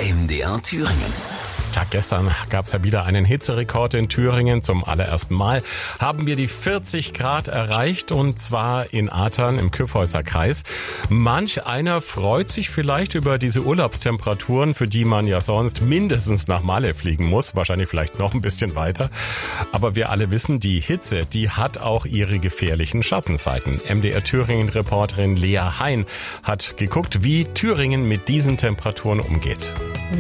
MDR Thüringen. Tag gestern gab es ja wieder einen Hitzerekord in Thüringen. Zum allerersten Mal haben wir die 40 Grad erreicht, und zwar in Athern im Kyffhäuser Kreis. Manch einer freut sich vielleicht über diese Urlaubstemperaturen, für die man ja sonst mindestens nach Malle fliegen muss, wahrscheinlich vielleicht noch ein bisschen weiter. Aber wir alle wissen, die Hitze, die hat auch ihre gefährlichen Schattenseiten. MDR Thüringen-Reporterin Lea Hein hat geguckt, wie Thüringen mit diesen Temperaturen umgeht.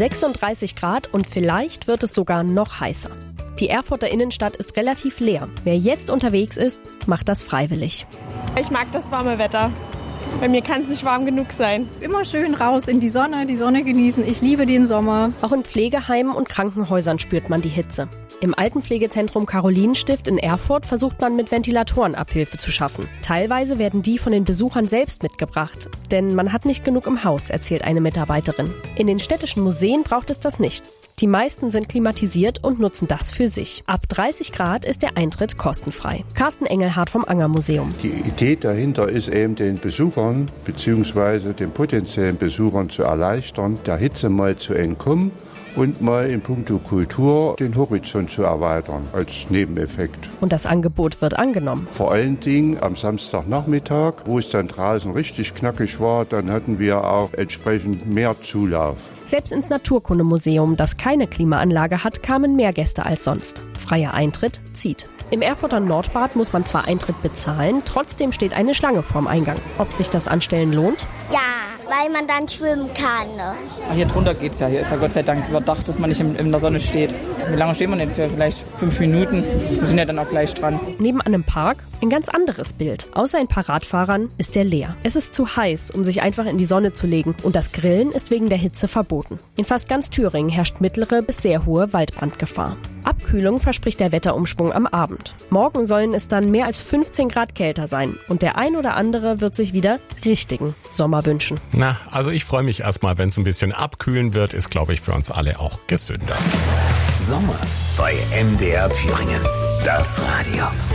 36 Grad und vielleicht wird es sogar noch heißer. Die Erfurter Innenstadt ist relativ leer. Wer jetzt unterwegs ist, macht das freiwillig. Ich mag das warme Wetter. Bei mir kann es nicht warm genug sein. Immer schön raus in die Sonne genießen. Ich liebe den Sommer. Auch in Pflegeheimen und Krankenhäusern spürt man die Hitze. Im Altenpflegezentrum Karolinenstift in Erfurt versucht man mit Ventilatoren Abhilfe zu schaffen. Teilweise werden die von den Besuchern selbst mitgebracht. Denn man hat nicht genug im Haus, erzählt eine Mitarbeiterin. In den städtischen Museen braucht es das nicht. Die meisten sind klimatisiert und nutzen das für sich. Ab 30 Grad ist der Eintritt kostenfrei. Carsten Engelhardt vom Anger Museum. Die Idee dahinter ist eben, den Besuchern bzw. den potenziellen Besuchern zu erleichtern, der Hitze mal zu entkommen und mal in puncto Kultur den Horizont zu erweitern als Nebeneffekt. Und das Angebot wird angenommen. Vor allen Dingen am Samstagnachmittag, wo es dann draußen richtig knackig war, dann hatten wir auch entsprechend mehr Zulauf. Selbst ins Naturkundemuseum, das keine Klimaanlage hat, kamen mehr Gäste als sonst. Freier Eintritt zieht. Im Erfurter Nordbad muss man zwar Eintritt bezahlen, trotzdem steht eine Schlange vorm Eingang. Ob sich das Anstellen lohnt? Ja, weil man dann schwimmen kann. Hier drunter geht's ja. Hier ist ja Gott sei Dank überdacht, dass man nicht in der Sonne steht. Wie lange stehen wir jetzt hier? Vielleicht 5 Minuten. Wir sind ja dann auch gleich dran. Neben einem Park ein ganz anderes Bild. Außer ein paar Radfahrern ist der leer. Es ist zu heiß, um sich einfach in die Sonne zu legen. Und das Grillen ist wegen der Hitze verboten. In fast ganz Thüringen herrscht mittlere bis sehr hohe Waldbrandgefahr. Abkühlung verspricht der Wetterumschwung am Abend. Morgen sollen es dann mehr als 15 Grad kälter sein. Und der ein oder andere wird sich wieder richtigen Sommer wünschen. Na, also ich freue mich erstmal, wenn es ein bisschen abkühlen wird. Ist, glaube ich, für uns alle auch gesünder. Sommer bei MDR Thüringen. Das Radio.